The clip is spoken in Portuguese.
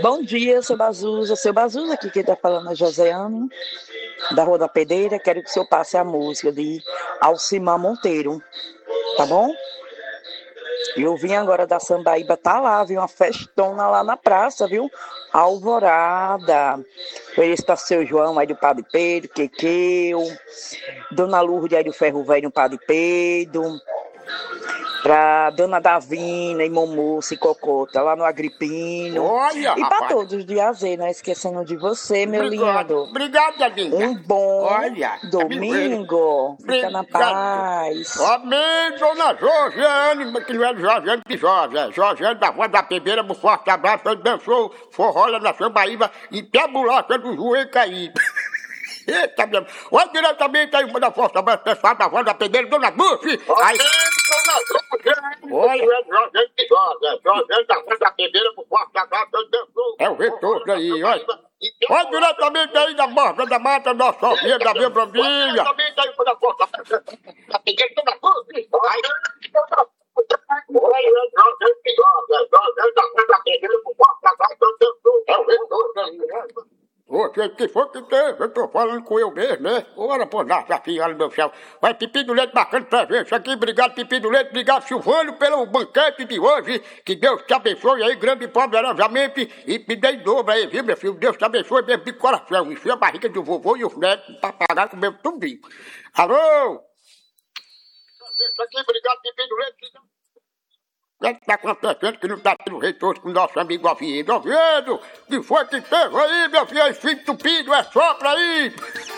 Bom dia, seu Bazuza. Seu Bazuza, aqui quem tá falando é Josiane, da Rua da Pedreira. Quero que o senhor passe a música de Alcimar Monteiro, tá bom? Eu vim agora da Sambaíba, tá lá, viu? Uma festona lá na praça, viu? Alvorada. Esse tá seu João aí do Padre Pedro, Quequeu, Dona Lourdes aí do Ferro Velho do Padre Pedro, pra Dona Davina e Momoça e Cocota lá no Agripino. Olha, e pra rapaz. todos de AZ, não esquecendo de você, meu Obrigado. lindo. Obrigado, Dadinha. Um bom Olha, domingo. Fica na paz. Amém, dona Josiane, que não é Josiane de Jorge, é Josiane da Voz da Pedreira, um forte abraço, ele dançou forró lá na Sambaíba e até a bolacha do joelho caído. Eita, meu. Olha diretamente aí, manda forte abraço, pessoal da Voz da Pedreira, dona Buff. Aí, dona Josiane, olha, é Josiane de Jorge, é Josiane da Voz da Pedreira, um forte abraço, ele dançou. É o retorno aí, olha. Olha diretamente aí da Borda da Mata, nossa ovinha da minha família. Diretamente aí da Borda da Pedreira, dona Buff. Você que for que teve, eu tô falando com eu mesmo, né? Ora, pô, nossa senhora do meu céu. Vai, Pipi do Leite, bacana presença aqui. Obrigado, Pipi do Leite. Obrigado, Silvano, pelo banquete de hoje. Que Deus te abençoe aí, grande e poderosamente. E me dê em dobro aí, viu, meu filho? Deus te abençoe mesmo de coração. Enfia a barriga do vovô e os netos pra pagar com o meu tudinho. Alô? Aqui, obrigado, Pipi do Leite. O que está acontecendo que não está tendo retorno com o nosso amigo Oviedo? Oviedo, que foi que teve aí, meu filho? Filho tupido, é só pra aí!